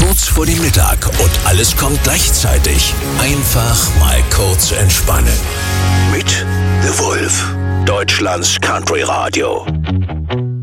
kurz vor dem Mittag und alles kommt gleichzeitig. Einfach mal kurz entspannen. Mit The Wolf, Deutschlands Country Radio.